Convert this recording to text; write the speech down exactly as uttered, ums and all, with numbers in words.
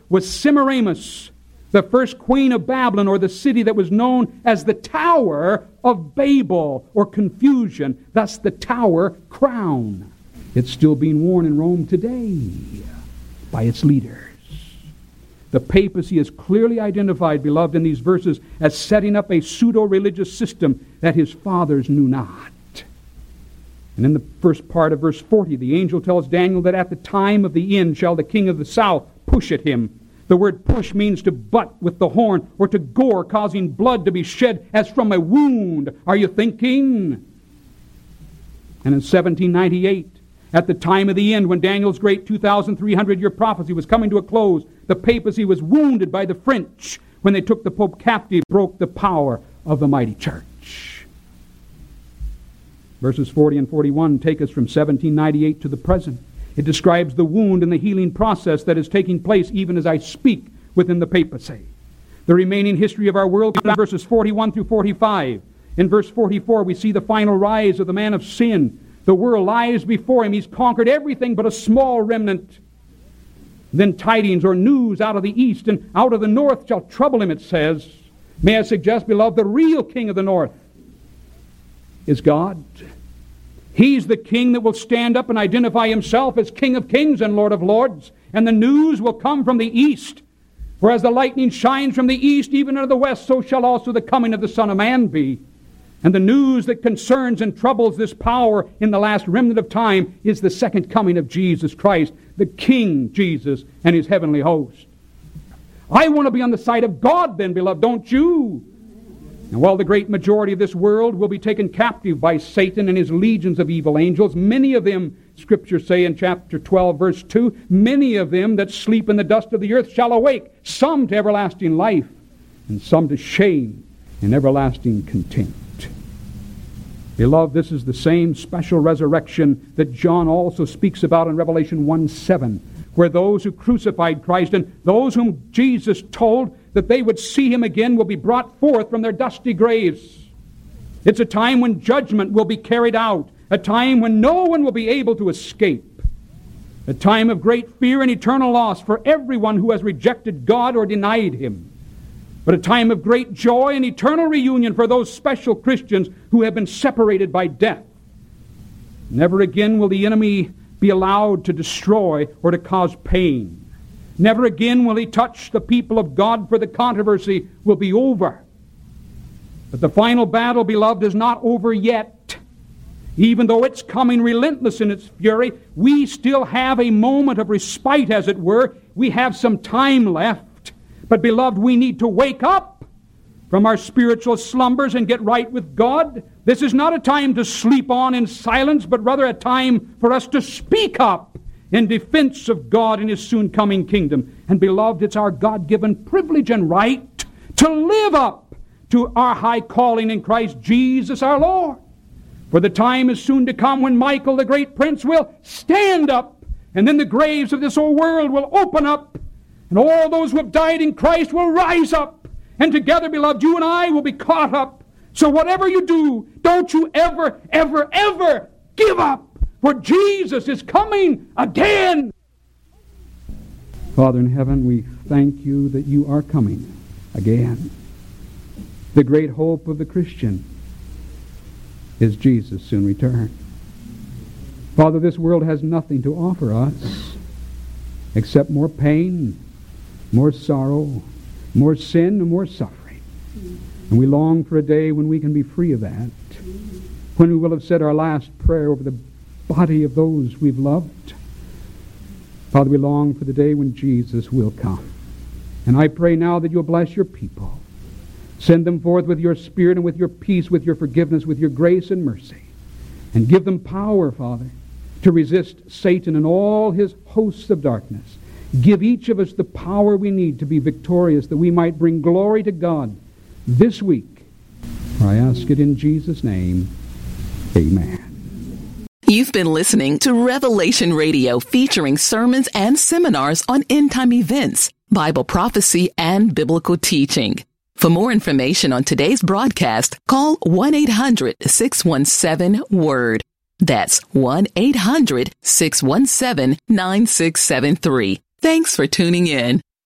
was Semiramis, the first queen of Babylon, or the city that was known as the Tower of Babel, or confusion, thus the Tower Crown. It's still being worn in Rome today by its leaders. The papacy is clearly identified, beloved, in these verses as setting up a pseudo-religious system that his fathers knew not. And in the first part of verse forty, the angel tells Daniel that at the time of the end shall the king of the south push at him. The word push means to butt with the horn or to gore, causing blood to be shed as from a wound. Are you thinking? And in seventeen ninety-eight, at the time of the end, when Daniel's great two thousand three hundred year prophecy was coming to a close, the papacy was wounded by the French when they took the Pope captive, broke the power of the mighty church. Verses forty and forty-one take us from seventeen ninety-eight to the present. It describes the wound and the healing process that is taking place even as I speak within the papacy. The remaining history of our world, verses forty-one through forty-five. In verse forty-four, we see the final rise of the man of sin. The world lies before him. He's conquered everything but a small remnant. Then tidings or news out of the east and out of the north shall trouble him, it says. May I suggest, beloved, the real king of the north is God. He's the king that will stand up and identify himself as King of Kings and Lord of Lords. And the news will come from the east. For as the lightning shines from the east even unto the west, so shall also the coming of the Son of Man be. And the news that concerns and troubles this power in the last remnant of time is the second coming of Jesus Christ, the King Jesus and his heavenly host. I want to be on the side of God then, beloved, don't you? And while the great majority of this world will be taken captive by Satan and his legions of evil angels, many of them, Scripture say in chapter twelve, verse two, many of them that sleep in the dust of the earth shall awake, some to everlasting life, and some to shame and everlasting contempt. Beloved, this is the same special resurrection that John also speaks about in Revelation one seven, where those who crucified Christ and those whom Jesus told that they would see him again will be brought forth from their dusty graves. It's a time when judgment will be carried out, a time when no one will be able to escape, a time of great fear and eternal loss for everyone who has rejected God or denied him, but a time of great joy and eternal reunion for those special Christians who have been separated by death. Never again will the enemy be allowed to destroy or to cause pain. Never again will he touch the people of God, for the controversy will be over. But the final battle, beloved, is not over yet. Even though it's coming relentless in its fury, we still have a moment of respite, as it were. We have some time left. But, beloved, we need to wake up from our spiritual slumbers and get right with God. This is not a time to sleep on in silence, but rather a time for us to speak up in defense of God and his soon coming kingdom. And beloved, it's our God-given privilege and right to live up to our high calling in Christ Jesus our Lord. For the time is soon to come when Michael, the great prince, will stand up, and then the graves of this old world will open up, and all those who have died in Christ will rise up, and together, beloved, you and I will be caught up. So whatever you do, don't you ever, ever, ever give up. For Jesus is coming again. Father in heaven, we thank you that you are coming again. The great hope of the Christian is Jesus' soon return. Father, this world has nothing to offer us except more pain, more sorrow, more sin, and more suffering. And we long for a day when we can be free of that, when we will have said our last prayer over the body of those we've loved. Father, we long for the day when Jesus will come. And I pray now that you'll bless your people. Send them forth with your Spirit and with your peace, with your forgiveness, with your grace and mercy. And give them power, Father, to resist Satan and all his hosts of darkness. Give each of us the power we need to be victorious, that we might bring glory to God this week. For I ask it in Jesus' name. Amen. You've been listening to Revelation Radio, featuring sermons and seminars on end-time events, Bible prophecy, and biblical teaching. For more information on today's broadcast, call one eight hundred six one seven WORD. That's one eight hundred six one seven nine six seven three. Thanks for tuning in.